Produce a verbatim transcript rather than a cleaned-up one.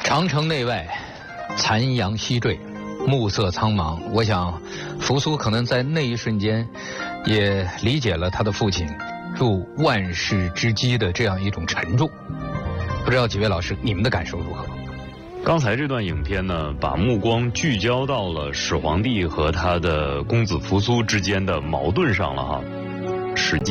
长城内外，残阳西坠，暮色苍茫。我想，扶苏可能在那一瞬间，也理解了他的父亲入万世之基的这样一种沉重。不知道几位老师，你们的感受如何？ 刚才这段影片呢，把目光聚焦到了始皇帝和他的公子扶苏之间的矛盾上了哈。史记